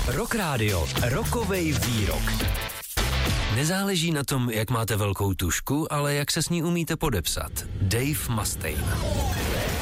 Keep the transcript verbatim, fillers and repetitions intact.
Rock Radio, rokovej výrok. Nezáleží na tom, jak máte velkou tušku, ale jak se s ní umíte podepsat. Dave Mustaine.